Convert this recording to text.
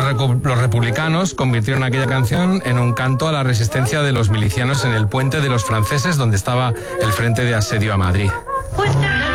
Los republicanos convirtieron aquella canción en un canto a la resistencia de los milicianos en el puente de los franceses, donde estaba el frente de asedio a Madrid.